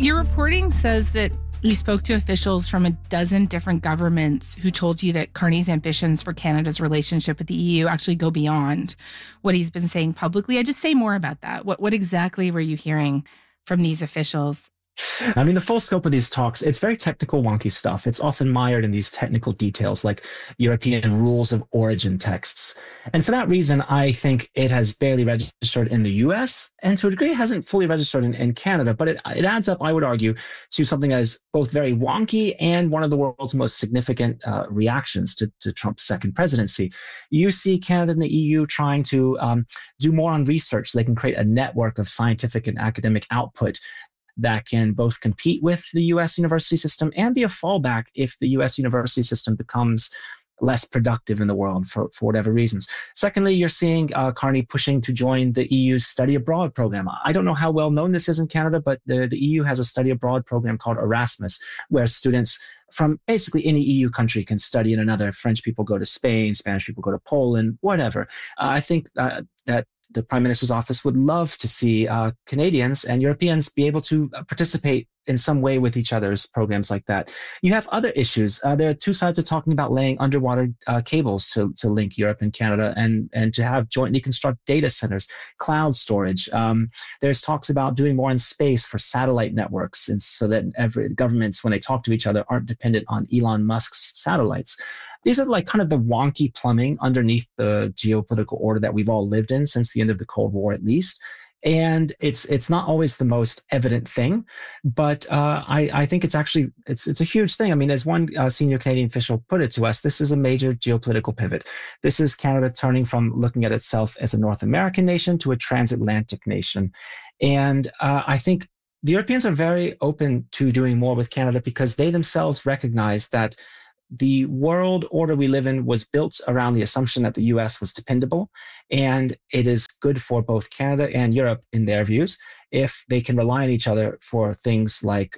Your reporting says that you spoke to officials from a dozen different governments who told you that Carney's ambitions for Canada's relationship with the EU actually go beyond what he's been saying publicly. I just say more about that. What exactly were you hearing from these officials? I mean, the full scope of these talks, it's very technical, wonky stuff. It's often mired in these technical details like European rules of origin texts. And for that reason, I think it has barely registered in the US and to a degree hasn't fully registered in Canada. But it adds up, I would argue, to something that is both very wonky and one of the world's most significant reactions to Trump's second presidency. You see Canada and the EU trying to do more on research so they can create a network of scientific and academic output that can both compete with the U.S. university system and be a fallback if the U.S. university system becomes less productive in the world for whatever reasons. Secondly, you're seeing Carney pushing to join the EU's study abroad program. I don't know how well known this is in Canada, but the EU has a study abroad program called Erasmus, where students from basically any EU country can study in another. French people go to Spain, Spanish people go to Poland, whatever. I think that the Prime Minister's office would love to see Canadians and Europeans be able to participate in some way with each other's programs like that. You have other issues. There are two sides of talking about laying underwater cables to link Europe and Canada and to have jointly construct data centers, cloud storage. There's talks about doing more in space for satellite networks and so that every governments, when they talk to each other, aren't dependent on Elon Musk's satellites. These are like kind of the wonky plumbing underneath the geopolitical order that we've all lived in since the end of the Cold War, at least. And it's not always the most evident thing, but I think it's actually it's a huge thing. I mean, as one senior Canadian official put it to us, this is a major geopolitical pivot. This is Canada turning from looking at itself as a North American nation to a transatlantic nation. And I think the Europeans are very open to doing more with Canada because they themselves recognize that the world order we live in was built around the assumption that the US was dependable, and it is good for both Canada and Europe, in their views, if they can rely on each other for things like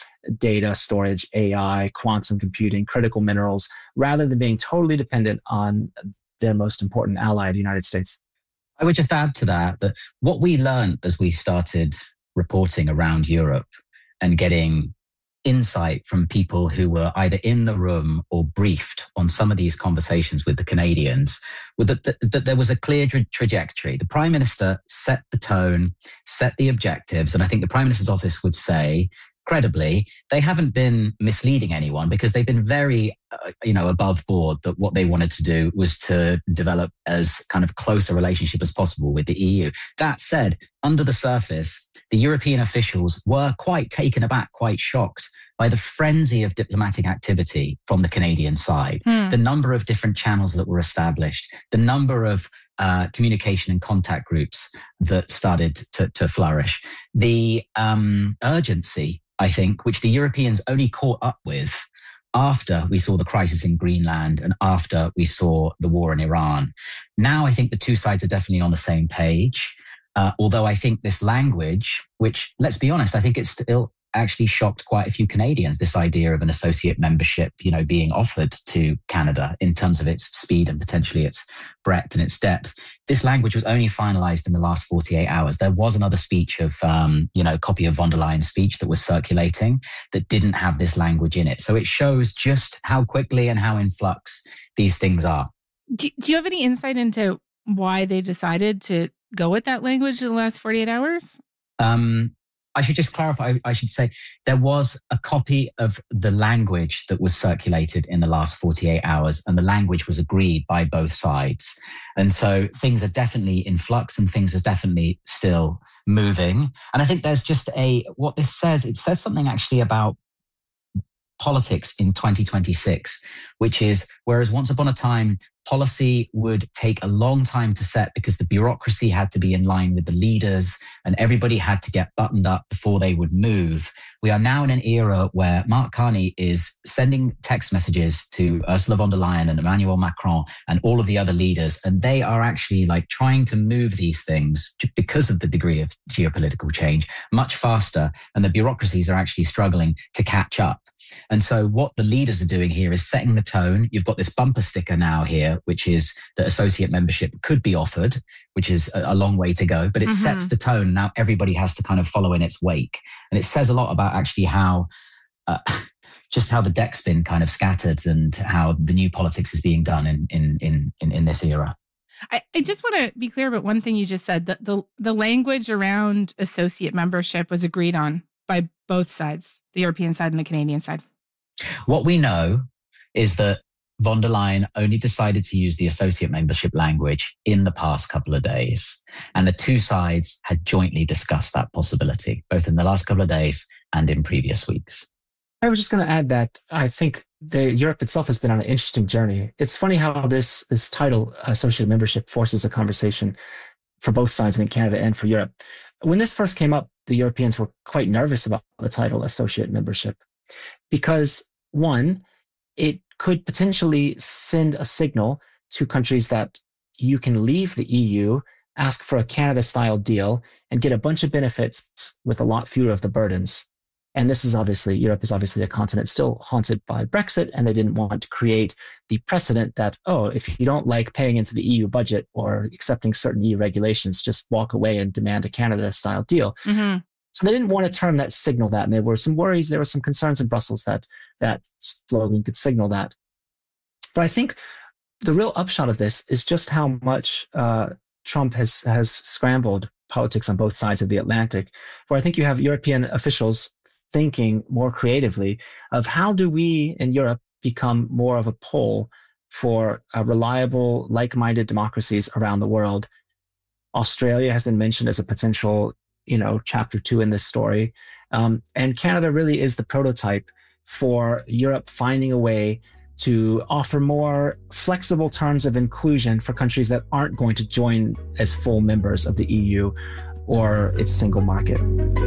data storage, AI, quantum computing, critical minerals, rather than being totally dependent on their most important ally, the United States. I would just add to that what we learned as we started reporting around Europe and getting insight from people who were either in the room or briefed on some of these conversations with the Canadians, was that there was a clear trajectory. The Prime Minister set the tone, set the objectives, and I think the Prime Minister's office would say, credibly, they haven't been misleading anyone because they've been very, above board that what they wanted to do was to develop as kind of close a relationship as possible with the EU. That said, under the surface, the European officials were quite taken aback, quite shocked by the frenzy of diplomatic activity from the Canadian side, the number of different channels that were established, the number of communication and contact groups that started to flourish, the urgency, I think, which the Europeans only caught up with after we saw the crisis in Greenland and after we saw the war in Iran. Now I think the two sides are definitely on the same page. Although I think this language, which, let's be honest, I think it's still actually shocked quite a few Canadians, this idea of an associate membership, being offered to Canada in terms of its speed and potentially its breadth and its depth. This language was only finalized in the last 48 hours. There was another speech of, copy of von der Leyen's speech that was circulating that didn't have this language in it. So it shows just how quickly and how in flux these things are. Do you have any insight into why they decided to go with that language in the last 48 hours? I should just clarify, I should say there was a copy of the language that was circulated in the last 48 hours, and the language was agreed by both sides. And so things are definitely in flux and things are definitely still moving. And I think there's just what this says, it says something actually about politics in 2026, which is, whereas once upon a time, policy would take a long time to set because the bureaucracy had to be in line with the leaders and everybody had to get buttoned up before they would move. We are now in an era where Mark Carney is sending text messages to Ursula von der Leyen and Emmanuel Macron and all of the other leaders, and they are actually trying to move these things because of the degree of geopolitical change much faster, and the bureaucracies are actually struggling to catch up. And so what the leaders are doing here is setting the tone. You've got this bumper sticker now here, which is that associate membership could be offered, which is a long way to go, but it sets the tone. Now everybody has to kind of follow in its wake. And it says a lot about actually how just how the deck's been kind of scattered and how the new politics is being done in this era. I just want to be clear about one thing you just said, that the language around associate membership was agreed on by both sides, the European side and the Canadian side. What we know is that von der Leyen only decided to use the associate membership language in the past couple of days. And the two sides had jointly discussed that possibility, both in the last couple of days and in previous weeks. I was just going to add that I think Europe itself has been on an interesting journey. It's funny how this title, associate membership, forces a conversation for both sides in Canada and for Europe. When this first came up, the Europeans were quite nervous about the title associate membership because, one, it could potentially send a signal to countries that you can leave the EU, ask for a Canada-style deal, and get a bunch of benefits with a lot fewer of the burdens. And this is Europe is obviously a continent still haunted by Brexit, and they didn't want to create the precedent that, if you don't like paying into the EU budget or accepting certain EU regulations, just walk away and demand a Canada-style deal. Mm-hmm. So they didn't want to term that, signal that. And there were some worries, there were some concerns in Brussels that slogan could signal that. But I think the real upshot of this is just how much Trump has scrambled politics on both sides of the Atlantic, where I think you have European officials thinking more creatively of how do we in Europe become more of a pole for reliable, like-minded democracies around the world. Australia has been mentioned as a potential, chapter 2 in this story. And Canada really is the prototype for Europe finding a way to offer more flexible terms of inclusion for countries that aren't going to join as full members of the EU or its single market.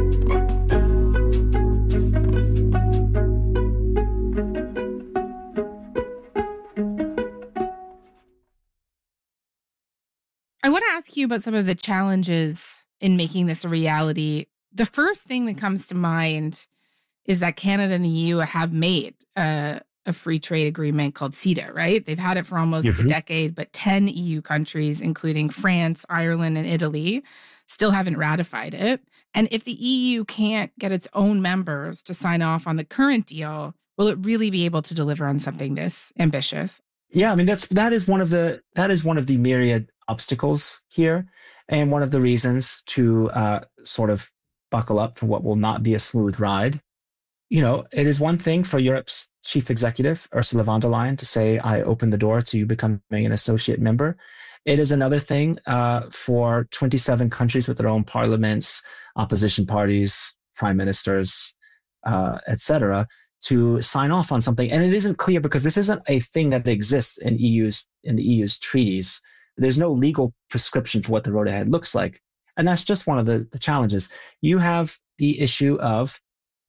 I want to ask you about some of the challenges in making this a reality. The first thing that comes to mind is that Canada and the EU have made a free trade agreement called CETA, right? They've had it for almost a decade, but 10 EU countries, including France, Ireland, and Italy, still haven't ratified it. And if the EU can't get its own members to sign off on the current deal, will it really be able to deliver on something this ambitious? Yeah, I mean that is one of the myriad obstacles here, and one of the reasons to sort of buckle up for what will not be a smooth ride. It is one thing for Europe's chief executive, Ursula von der Leyen, to say, I open the door to you becoming an associate member. It is another thing for 27 countries with their own parliaments, opposition parties, prime ministers, etc., to sign off on something. And it isn't clear because this isn't a thing that exists in the EU's treaties. There's no legal prescription for what the road ahead looks like. And that's just one of the challenges. You have the issue of,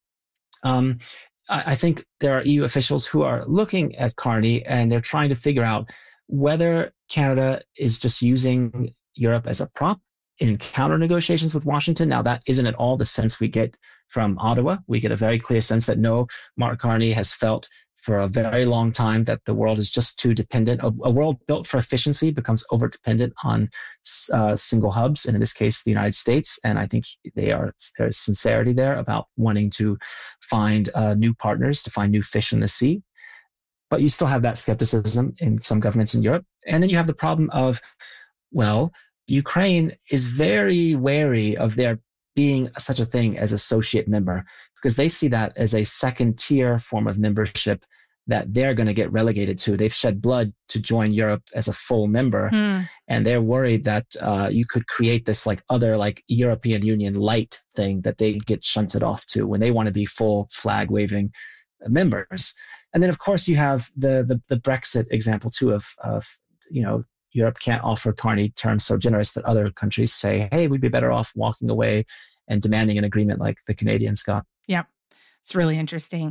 I think there are EU officials who are looking at Carney and they're trying to figure out whether Canada is just using Europe as a prop in counter negotiations with Washington. Now, that isn't at all the sense we get from Ottawa. We get a very clear sense that no, Mark Carney has felt for a very long time that the world is just too dependent. A world built for efficiency becomes over-dependent on single hubs, and in this case, the United States. And I think there's sincerity there about wanting to find new partners, to find new fish in the sea. But you still have that skepticism in some governments in Europe. And then you have the problem of, Ukraine is very wary of there being such a thing as associate member, because they see that as a second-tier form of membership that they're going to get relegated to. They've shed blood to join Europe as a full member, and they're worried that you could create this other European Union light thing that they get shunted off to when they want to be full flag-waving members. And then, of course, you have the Brexit example too of Europe can't offer Carney terms so generous that other countries say, hey, we'd be better off walking away and demanding an agreement like the Canadians got. Yeah, it's really interesting.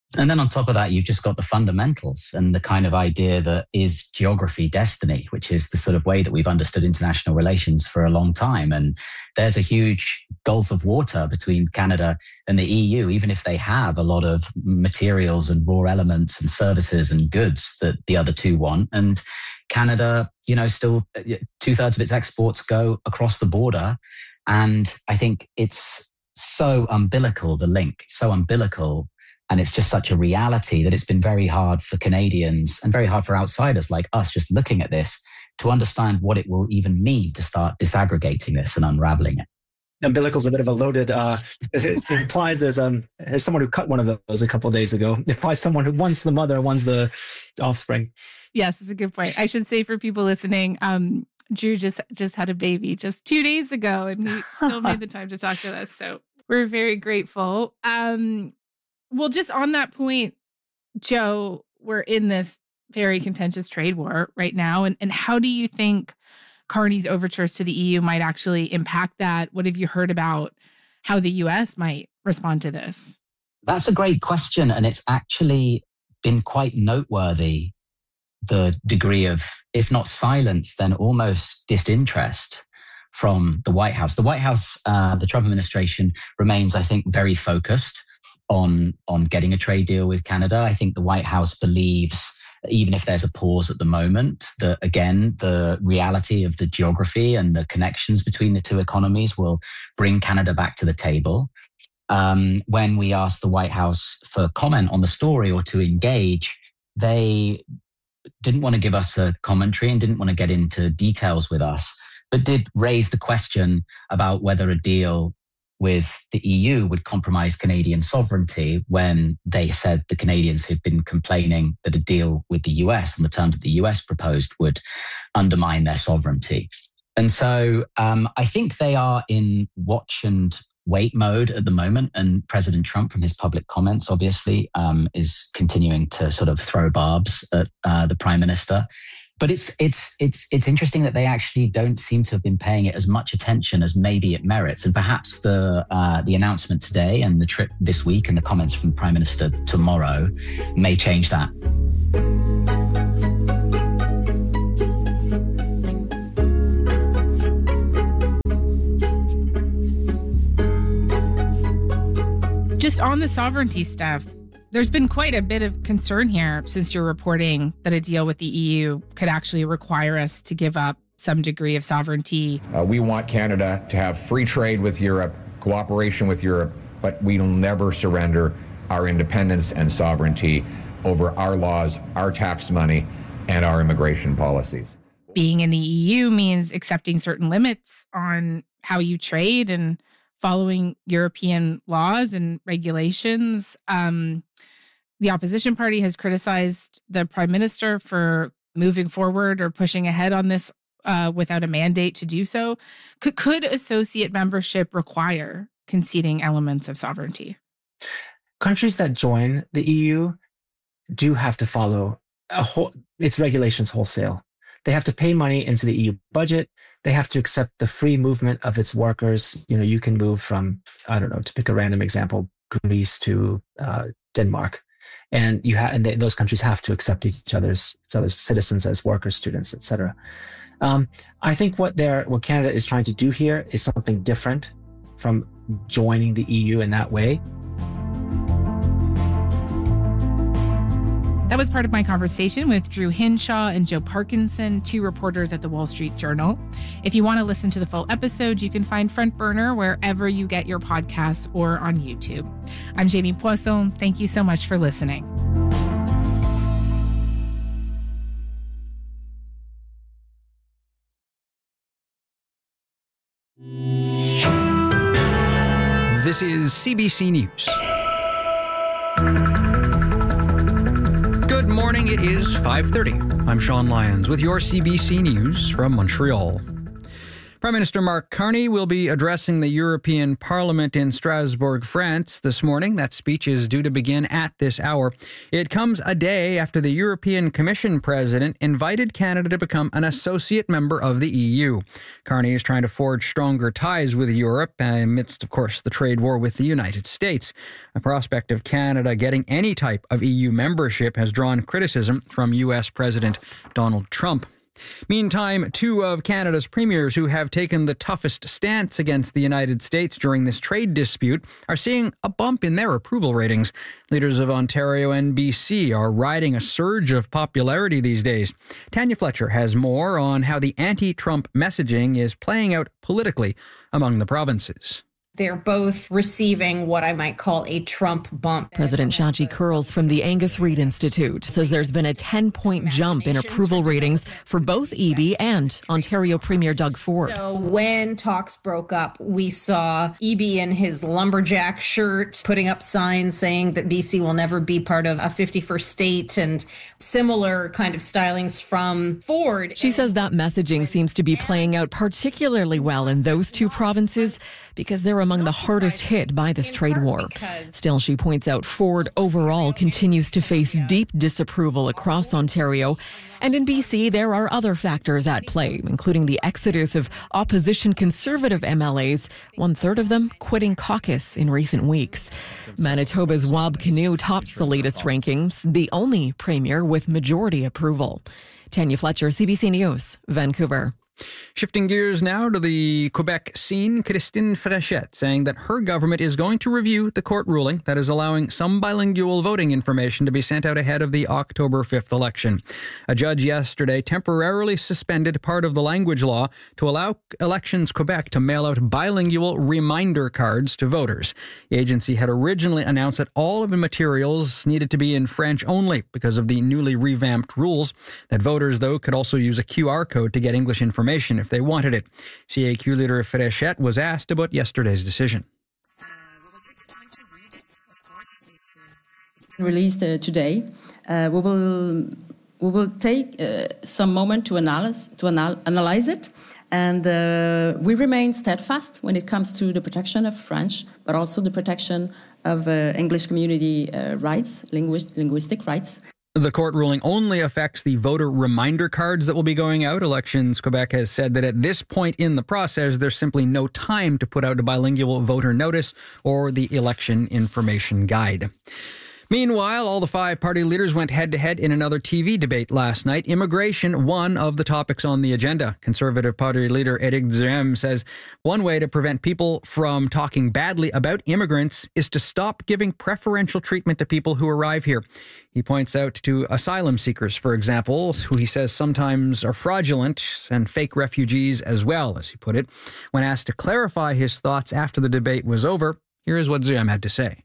And then on top of that, you've just got the fundamentals and the kind of idea that is geography destiny, which is the sort of way that we've understood international relations for a long time. And there's a huge gulf of water between Canada and the EU, even if they have a lot of materials and raw elements and services and goods that the other two want. And Canada, still 2/3 of its exports go across the border. And I think it's so umbilical, the link, so umbilical. And it's just such a reality that it's been very hard for Canadians and very hard for outsiders like us just looking at this to understand what it will even mean to start disaggregating this and unraveling it. Umbilical is a bit of a loaded, it implies there's someone who cut one of those a couple of days ago. It implies someone who one's the mother, one's the offspring. Yes, it's a good point. I should say for people listening, Drew just had a baby just 2 days ago, and he still made the time to talk to us. So we're very grateful. Well, just on that point, Joe, we're in this very contentious trade war right now. And how do you think Carney's overtures to the EU might actually impact that? What have you heard about how the US might respond to this? That's a great question. And it's actually been quite noteworthy, the degree of, if not silence, then almost disinterest from the White House. The White House, the Trump administration remains, I think, very focused on getting a trade deal with Canada. I think the White House believes, even if there's a pause at the moment, that again, the reality of the geography and the connections between the two economies will bring Canada back to the table. When we asked the White House for comment on the story or to engage, they didn't want to give us a commentary and didn't want to get into details with us, but did raise the question about whether a deal with the EU would compromise Canadian sovereignty when they said the Canadians had been complaining that a deal with the US on the terms that the US proposed would undermine their sovereignty. And so I think they are in watch and wait mode at the moment. And President Trump, from his public comments, obviously, is continuing to sort of throw barbs at the Prime Minister. But it's interesting that they actually don't seem to have been paying it as much attention as maybe it merits. And perhaps the announcement today and the trip this week and the comments from Prime Minister tomorrow may change that. Just on the sovereignty stuff, there's been quite a bit of concern here since you're reporting that a deal with the EU could actually require us to give up some degree of sovereignty. We want Canada to have free trade with Europe, cooperation with Europe, but we will never surrender our independence and sovereignty over our laws, our tax money, and our immigration policies. Being in the EU means accepting certain limits on how you trade and following European laws and regulations. The opposition party has criticized the Prime Minister for moving forward or pushing ahead on this without a mandate to do so. Could associate membership require conceding elements of sovereignty? Countries that join the EU do have to follow its regulations wholesale. They have to pay money into the EU budget. They have to accept the free movement of its workers. You can move from, to pick a random example, Greece to Denmark. And those countries have to accept each other's citizens as workers, students, etc. I think what Canada is trying to do here is something different from joining the EU in that way. That was part of my conversation with Drew Hinshaw and Joe Parkinson, two reporters at the Wall Street Journal. If you want to listen to the full episode, you can find Front Burner wherever you get your podcasts or on YouTube. I'm Jamie Poisson. Thank you so much for listening. This is CBC News. Good morning, it is 5:30. I'm Sean Lyons with your CBC News from Montreal. Prime Minister Mark Carney will be addressing the European Parliament in Strasbourg, France this morning. That speech is due to begin at this hour. It comes a day after the European Commission president invited Canada to become an associate member of the EU. Carney is trying to forge stronger ties with Europe amidst, of course, the trade war with the United States. The prospect of Canada getting any type of EU membership has drawn criticism from U.S. President Donald Trump. Meantime, two of Canada's premiers who have taken the toughest stance against the United States during this trade dispute are seeing a bump in their approval ratings. Leaders of Ontario and BC are riding a surge of popularity these days. Tanya Fletcher has more on how the anti-Trump messaging is playing out politically among the provinces. They're both receiving what I might call a Trump bump. President Shachi Kurls from the Angus Reid Institute says there's been a 10-point jump in approval ratings for both Eby and Ontario Premier Doug Ford. So when talks broke up, we saw Eby in his lumberjack shirt putting up signs saying that BC will never be part of a 51st state and similar kind of stylings from Ford. She says that messaging seems to be playing out particularly well in those two provinces because they're among the hardest hit by this trade war. Still, she points out Ford overall continues to face deep disapproval across Ontario. And in BC, there are other factors at play, including the exodus of opposition Conservative MLAs, 1/3 of them quitting caucus in recent weeks. Manitoba's Wab Kinew tops the latest rankings, the only premier with majority approval. Tanya Fletcher, CBC News, Vancouver. Shifting gears now to the Quebec scene, Christine Fréchette saying that her government is going to review the court ruling that is allowing some bilingual voting information to be sent out ahead of the October 5th election. A judge yesterday temporarily suspended part of the language law to allow Elections Quebec to mail out bilingual reminder cards to voters. The agency had originally announced that all of the materials needed to be in French only because of the newly revamped rules, that voters, though, could also use a QR code to get English information if they wanted it. CAQ leader Fréchette was asked about yesterday's decision. Released today, we will take some moment to analyze it, and we remain steadfast when it comes to the protection of French, but also the protection of English community rights, linguistic rights. The court ruling only affects the voter reminder cards that will be going out. Elections Quebec has said that at this point in the process, there's simply no time to put out a bilingual voter notice or the election information guide. Meanwhile, all the five party leaders went head-to-head in another TV debate last night. Immigration, one of the topics on the agenda. Conservative Party leader Éric Duhaime says one way to prevent people from talking badly about immigrants is to stop giving preferential treatment to people who arrive here. He points out to asylum seekers, for example, who he says sometimes are fraudulent and fake refugees as well, as he put it. When asked to clarify his thoughts after the debate was over, here is what Duhaime had to say.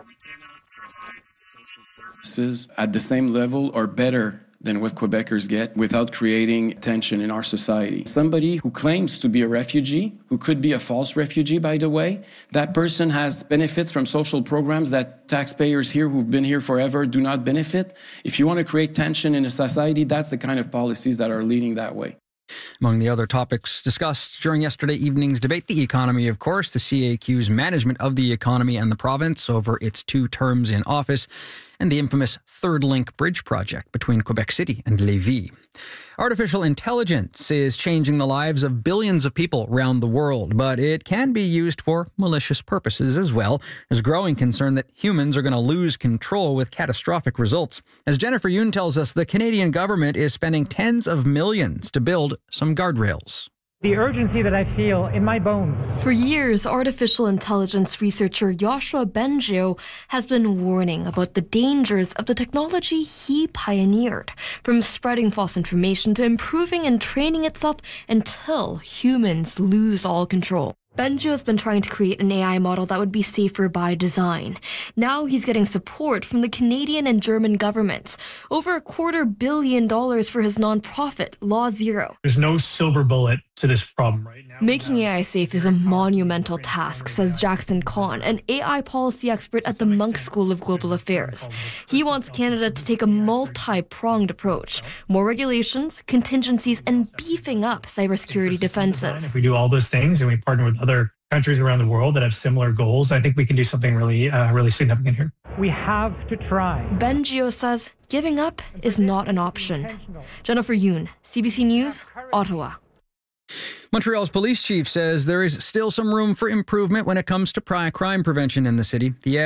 At the same level or better than what Quebecers get without creating tension in our society. Somebody who claims to be a refugee, who could be a false refugee, by the way, that person has benefits from social programs that taxpayers here who've been here forever do not benefit. If you want to create tension in a society, that's the kind of policies that are leading that way. Among the other topics discussed during yesterday evening's debate, the economy, of course, the CAQ's management of the economy and the province over its 2 terms in office, and the infamous Third Link Bridge project between Quebec City and Lévis. Artificial intelligence is changing the lives of billions of people around the world, but it can be used for malicious purposes as well. There's growing concern that humans are going to lose control with catastrophic results. As Jennifer Yoon tells us, the Canadian government is spending tens of millions to build some guardrails. The urgency that I feel in my bones. For years, artificial intelligence researcher Yoshua Bengio has been warning about the dangers of the technology he pioneered, from spreading false information to improving and training itself until humans lose all control. Bengio has been trying to create an AI model that would be safer by design. Now he's getting support from the Canadian and German governments. Over $250 million for his nonprofit, Law Zero. There's no silver bullet to this problem right now. Making AI safe is a monumental task, says Jackson Kahn, an AI policy expert at the Munk School of Global Affairs. He wants Canada to take a multi-pronged approach, more regulations, contingencies, and beefing up cybersecurity defenses. If we do all those things and we partner with other countries around the world that have similar goals, I think we can do something really significant here. We have to try. Bengio says giving up is not an option. Jennifer Yoon, CBC News, Ottawa. Montreal's police chief says there is still some room for improvement when it comes to crime prevention in the city. The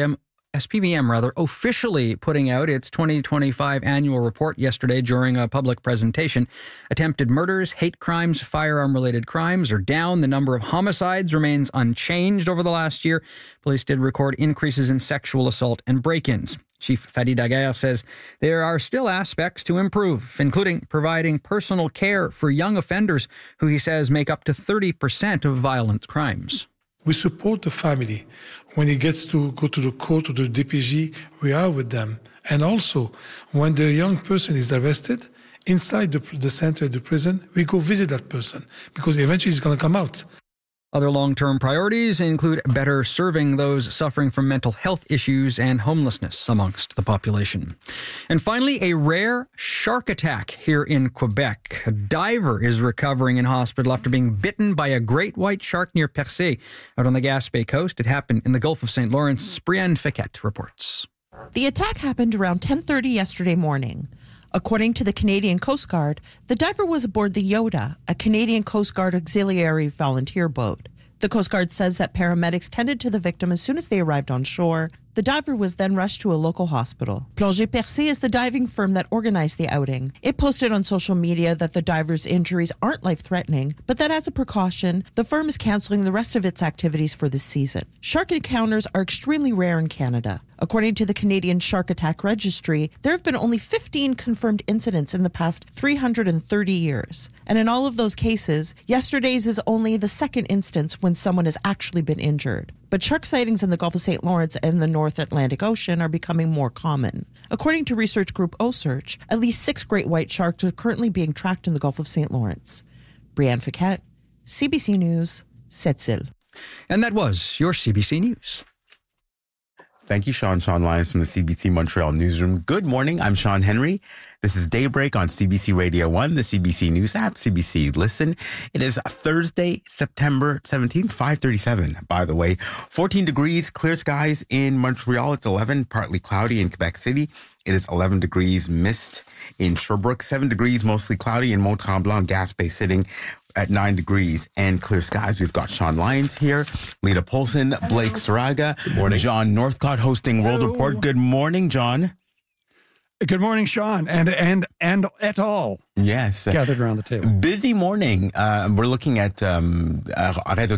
SPVM officially putting out its 2025 annual report yesterday during a public presentation. Attempted murders, hate crimes, firearm-related crimes are down. The number of homicides remains unchanged over the last year. Police did record increases in sexual assault and break-ins. Chief Fadi Daguerre says there are still aspects to improve, including providing personal care for young offenders who he says make up to 30% of violent crimes. We support the family. When he gets to go to the court or the DPG, we are with them. And also, when the young person is arrested, inside the center, the prison, we go visit that person because eventually he's going to come out. Other long-term priorities include better serving those suffering from mental health issues and homelessness amongst the population. And finally, a rare shark attack here in Quebec. A diver is recovering in hospital after being bitten by a great white shark near Percé, out on the Gaspé coast. It happened in the Gulf of St. Lawrence. Brienne Fiquette reports. The attack happened around 10:30 yesterday morning. According to the Canadian Coast Guard, the diver was aboard the Yoda, a Canadian Coast Guard auxiliary volunteer boat. The Coast Guard says that paramedics tended to the victim as soon as they arrived on shore. The diver was then rushed to a local hospital. Plongée Percé is the diving firm that organized the outing. It posted on social media that the diver's injuries aren't life-threatening, but that as a precaution, the firm is canceling the rest of its activities for this season. Shark encounters are extremely rare in Canada. According to the Canadian Shark Attack Registry, there have been only 15 confirmed incidents in the past 330 years. And in all of those cases, yesterday's is only the second instance when someone has actually been injured. But shark sightings in the Gulf of St. Lawrence and the North Atlantic Ocean are becoming more common. According to research group OSearch, at least 6 great white sharks are currently being tracked in the Gulf of St. Lawrence. Brienne Fiquette, CBC News, Sept-Îles. And that was your CBC News. Thank you, Sean Lyons from the CBC Montreal newsroom. Good morning. I'm Sean Henry. This is Daybreak on CBC Radio 1, the CBC News app, CBC Listen. It is Thursday, September 17th, 5:37, by the way. 14 degrees, clear skies in Montreal. It's 11, partly cloudy in Quebec City. It is 11 degrees, mist in Sherbrooke. 7 degrees, mostly cloudy in Mont-Tremblant, Gaspé sitting at 9 degrees and clear skies. We've got Sean Lyons here, Lita Polson, Blake Saraga, good morning. John Northcott hosting World Report. Good morning, John. Good morning, Sean, and et al. Yes. Gathered around the table. Busy morning. We're looking at